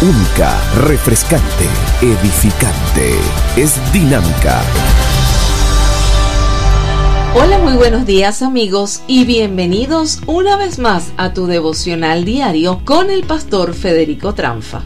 Única, refrescante, edificante. Es Dinámica. Hola, muy buenos días amigos y bienvenidos una vez más a tu devocional diario con el pastor Federico Tranfa.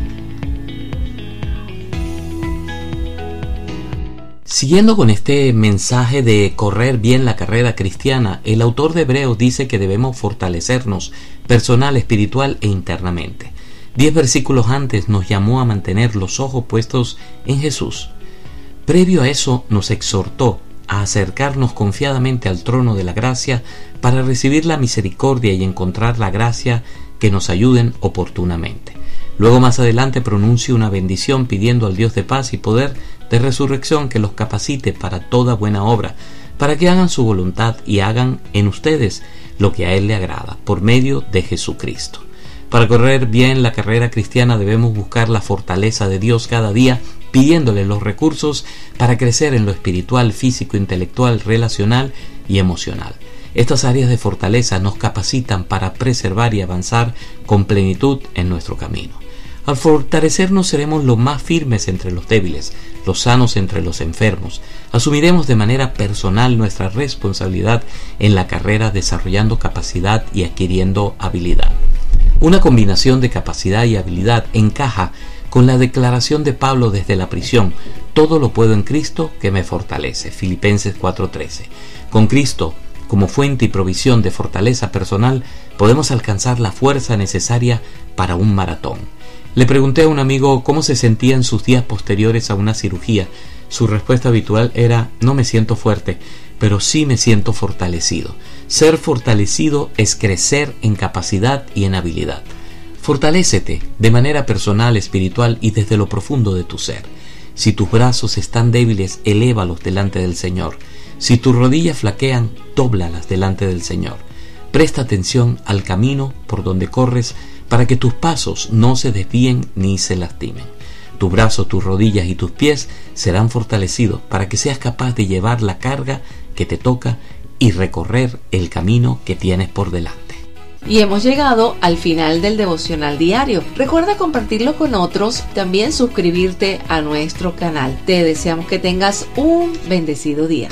Siguiendo con este mensaje de correr bien la carrera cristiana, el autor de Hebreos dice que debemos fortalecernos personal, espiritual e internamente. 10 versículos antes nos llamó a mantener los ojos puestos en Jesús. Previo a eso nos exhortó a acercarnos confiadamente al trono de la gracia para recibir la misericordia y encontrar la gracia que nos ayuden oportunamente. Luego más adelante pronuncia una bendición pidiendo al Dios de paz y poder de resurrección que los capacite para toda buena obra, para que hagan su voluntad y hagan en ustedes lo que a Él le agrada, por medio de Jesucristo. Para correr bien la carrera cristiana debemos buscar la fortaleza de Dios cada día, pidiéndole los recursos para crecer en lo espiritual, físico, intelectual, relacional y emocional. Estas áreas de fortaleza nos capacitan para preservar y avanzar con plenitud en nuestro camino. Al fortalecernos seremos los más firmes entre los débiles, los sanos entre los enfermos. Asumiremos de manera personal nuestra responsabilidad en la carrera, desarrollando capacidad y adquiriendo habilidad. Una combinación de capacidad y habilidad encaja con la declaración de Pablo desde la prisión: todo lo puedo en Cristo que me fortalece. Filipenses 4:13. Con Cristo como fuente y provisión de fortaleza personal, podemos alcanzar la fuerza necesaria para un maratón. Le pregunté a un amigo cómo se sentía en sus días posteriores a una cirugía. Su respuesta habitual era: no me siento fuerte, pero sí me siento fortalecido. Ser fortalecido es crecer en capacidad y en habilidad. Fortalécete de manera personal, espiritual y desde lo profundo de tu ser. Si tus brazos están débiles, elévalos delante del Señor. Si tus rodillas flaquean, dóblalas delante del Señor. Presta atención al camino por donde corres para que tus pasos no se desvíen ni se lastimen. Tus brazos, tus rodillas y tus pies serán fortalecidos para que seas capaz de llevar la carga que te toca y recorrer el camino que tienes por delante. Y hemos llegado al final del devocional diario. Recuerda compartirlo con otros, también suscribirte a nuestro canal. Te deseamos que tengas un bendecido día.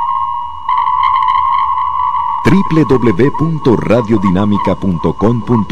www.radiodinamica.com.do